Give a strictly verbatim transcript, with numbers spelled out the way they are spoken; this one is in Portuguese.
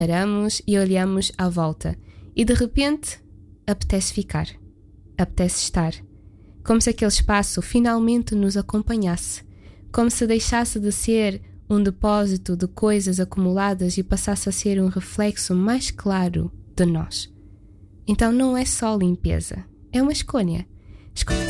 Paramos e olhamos à volta e de repente apetece ficar, apetece estar, como se aquele espaço finalmente nos acompanhasse, como se deixasse de ser um depósito de coisas acumuladas e passasse a ser um reflexo mais claro de nós. Então não é só limpeza, é uma escolha. Escolha